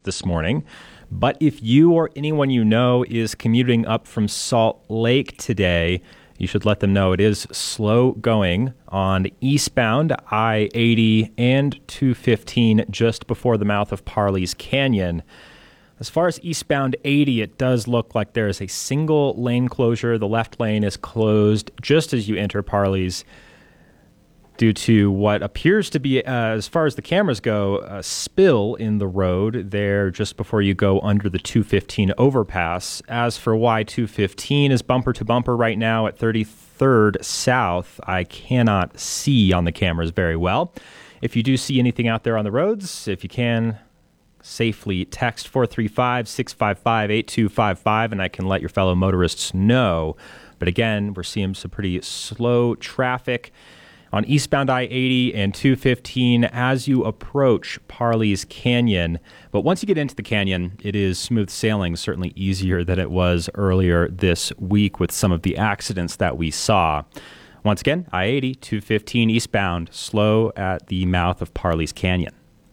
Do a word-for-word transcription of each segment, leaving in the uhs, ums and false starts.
this morning. But if you or anyone you know is commuting up from Salt Lake today, you should let them know it is slow going on eastbound I eighty and two fifteen just before the mouth of Parley's Canyon. As far as eastbound eighty, it does look like there is a single lane closure. The left lane is closed just as you enter Parley's due to what appears to be, uh, as far as the cameras go, a spill in the road there just before you go under the two fifteen overpass. As for why two fifteen is bumper to bumper right now at thirty-third South, I cannot see on the cameras very well. If you do see anything out there on the roads, if you can, safely text four three five, six five five, eight two five five and I can let your fellow motorists know. But again, we're seeing some pretty slow traffic on eastbound I eighty and two fifteen as you approach Parley's Canyon. But once you get into the canyon, it is smooth sailing, certainly easier than it was earlier this week with some of the accidents that we saw. Once again, I eighty, two fifteen eastbound, slow at the mouth of Parley's Canyon.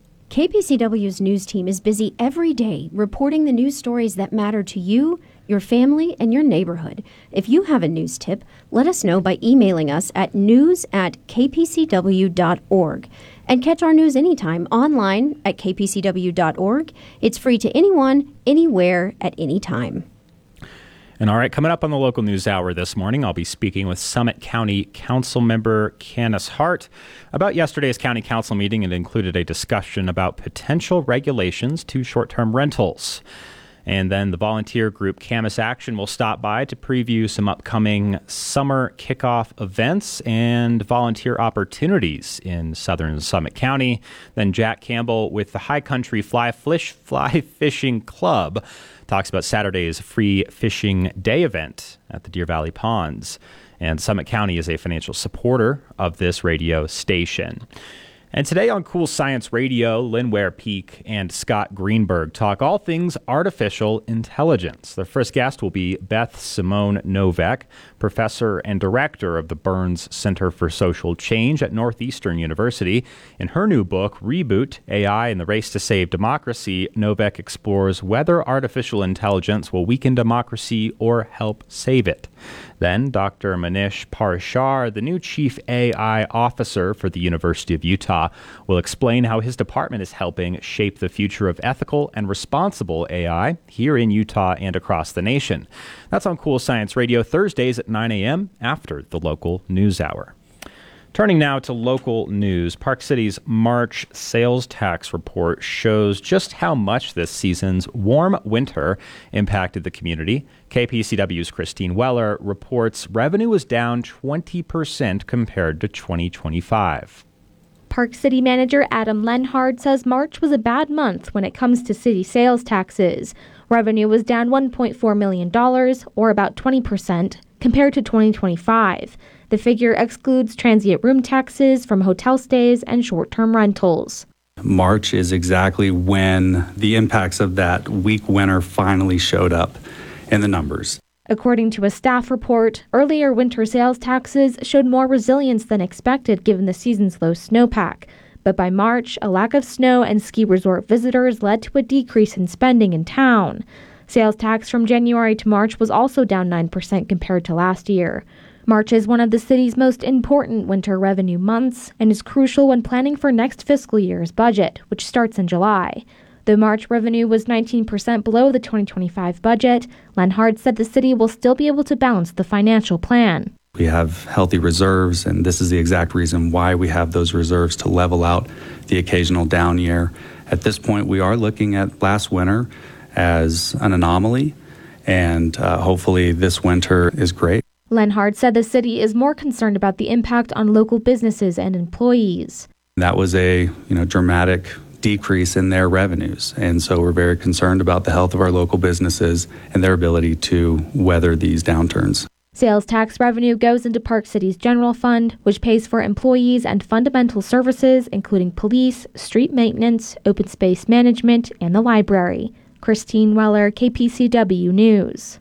K P C W's news team is busy every day reporting the news stories that matter to you, your family, and your neighborhood. If you have a news tip, let us know by emailing us at news at k p c w dot org. And catch our news anytime online at k p c w dot org. It's free to anyone, anywhere, at any time. And all right, coming up on the local news hour this morning, I'll be speaking with Summit County Council member Candace Hart about yesterday's county council meeting. It included a discussion about potential regulations to short-term rentals. And then the volunteer group Camas Action will stop by to preview some upcoming summer kickoff events and volunteer opportunities in southern Summit County. Then Jack Campbell with the High Country Fly Fish Fly Fishing Club talks about Saturday's free fishing day event at the Deer Valley Ponds. And Summit County is a financial supporter of this radio station. And today on Cool Science Radio, Lynn Ware Peak and Scott Greenberg talk all things artificial intelligence. Their first guest will be Beth Simone Novak, professor and director of the Burns Center for Social Change at Northeastern University. In her new book, Reboot, A I and the Race to Save Democracy, Novak explores whether artificial intelligence will weaken democracy or help save it. Then Doctor Manish Parashar, the new chief A I officer for the University of Utah, will explain how his department is helping shape the future of ethical and responsible A I here in Utah and across the nation. That's on Cool Science Radio Thursdays at nine a.m. after the local news hour. Turning now to local news, Park City's March sales tax report shows just how much this season's warm winter impacted the community. K P C W's Christine Weller reports revenue was down twenty percent compared to twenty twenty-five. Park City Manager Adam Lenhard says March was a bad month when it comes to city sales taxes. Revenue was down one point four million dollars, or about twenty percent, compared to twenty twenty-five. The figure excludes transient room taxes from hotel stays and short-term rentals. March is exactly when the impacts of that weak winter finally showed up in the numbers. According to a staff report, earlier winter sales taxes showed more resilience than expected given the season's low snowpack. But by March, a lack of snow and ski resort visitors led to a decrease in spending in town. Sales tax from January to March was also down nine percent compared to last year. March is one of the city's most important winter revenue months and is crucial when planning for next fiscal year's budget, which starts in July. Though March revenue was nineteen percent below the twenty twenty-five budget, Lenhard said the city will still be able to balance the financial plan. We have healthy reserves, and this is the exact reason why we have those reserves to level out the occasional down year. At this point, we are looking at last winter as an anomaly, and uh, hopefully this winter is great. Lenhard said the city is more concerned about the impact on local businesses and employees. That was a you know dramatic decrease in their revenues, and so we're very concerned about the health of our local businesses and their ability to weather these downturns. Sales tax revenue goes into Park City's general fund, which pays for employees and fundamental services, including police, street maintenance, open space management, and the library. Christine Weller, K P C W News.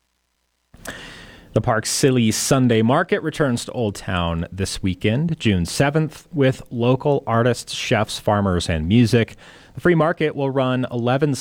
The Park City Sunday Market returns to Old Town this weekend, June seventh, with local artists, chefs, farmers, and music. The free market will run eleven